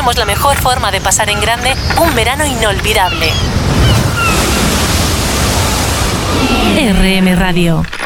somos la mejor forma de pasar en grande un verano inolvidable. RM Radio.